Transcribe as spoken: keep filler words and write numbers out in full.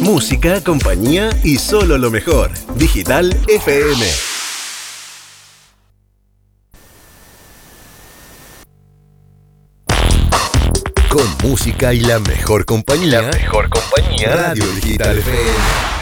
Música, compañía y solo lo mejor. Digital F M. Con música y la mejor compañía. La mejor compañía. Radio Digital F M.